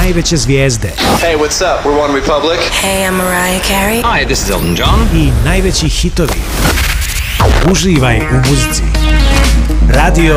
najveće zvijezde. Hey, what's up? We're One Republic. Hey, I'm Mariah Carey. Hi, this is Elton John. I najveći hitovi. Uživaj u muzici. Radio